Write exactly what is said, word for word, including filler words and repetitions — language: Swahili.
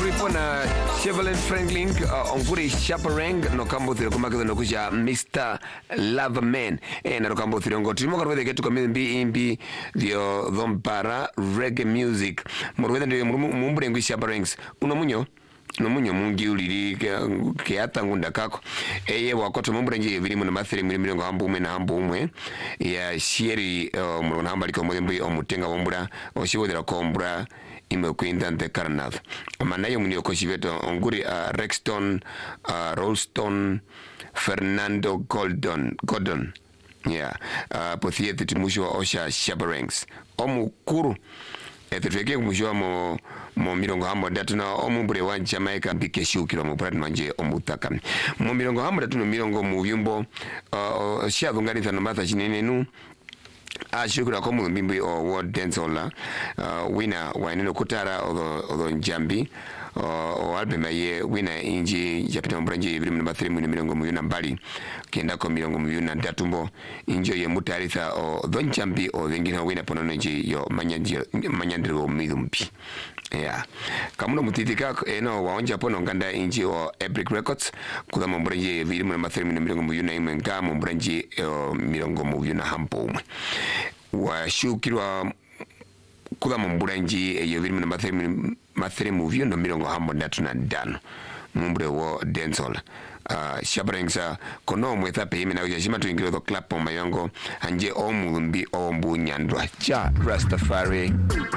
ripo na Chevrolet Franklin uh, onguri Chaparang no kambo thiro kumakeza no kuja mister Loverman e na kambo thiro ngoti mo karwe getu kambi mbi imbi dio dhompara reggae music murwede ndio mumbure ngwi Chaparangs uno munyo no munyo mungi uliri ke atangunda kako eye wakoto mumbure nje biri mu mathiri muri mirongo hambu umwe na hambu umwe ya sheri uh, mu namba liko mo mbi omutenga bombura oshiwodera kombura ime kuindante karnav amanayo munyo koshiveto onguri uh, Rexton uh, Rolston Fernando Gordon Gordon yeah uh, pothiete timusho osha Chaparangs omukuru etweke kumujwa mo mo mirongo hambo ndatu na omumbure wa Jamaica bikeshukiro mu brand manje omutaka mu mirongo hambo ndatu no mirongo mu vyumbo uh, shadunganitha no matha chinenenu ashukura ko mu mbimbi o World Dancehall uh, winner wa neno kutara odo odo Njambi o album ye winner inji japita mbranji ibiri number three mu mirongo mu nambali kenda ko mirongo mu na ndatumbo injo ye mutaritha o do Njambi o wengine winner pono nji yo manyandiro manyandiro midumpi yeah kamuno mutitika eno waonja pono nganda inji o Epic Records kuda mbranji ibiri number three mu mirongo mu na imenga mbranji mirongo mu na hampo wa shukirwa kuda mbranji eyo ibiri number three mathiri movie no mirongo hambo ndatu na dano mumbre wo dancehall uh, Chaparangs kono mwetha pe ime na ujashima tuingiro do clap on mayongo anje omu mbi ombu nyandwa cha Rastafari.